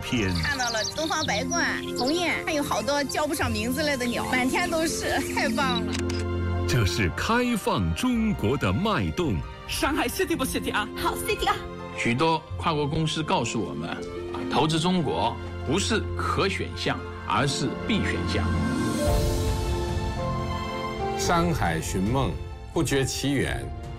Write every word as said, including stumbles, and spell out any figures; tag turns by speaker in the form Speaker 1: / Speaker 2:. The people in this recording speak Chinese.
Speaker 1: 天。
Speaker 2: 看到了东方白鹳、鸿雁，还有好多叫不上名字来的鸟，满天都是，太棒了。
Speaker 1: 这是开放中国的脉动。
Speaker 3: 上海 city 不 city 啊？
Speaker 2: 好 city 啊！
Speaker 4: 许多跨国公司告诉我们，投资中国不是可选项，而是必选项。
Speaker 5: 山海寻梦，不觉其远，